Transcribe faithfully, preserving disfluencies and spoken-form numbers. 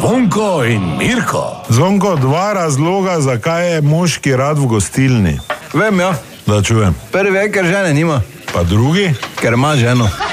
Zvonko in Mirko. Zvonko, dva razloga, zakaj je moški rad v gostilni. Vem, ja. Da čujem. Prvi je, ker žene nima. Pa drugi? Ker ima ženo.